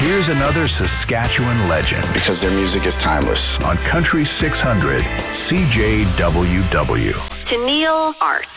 Here's another Saskatchewan legend. Because their music is timeless. On Country 600, CJWW. Tennille Art.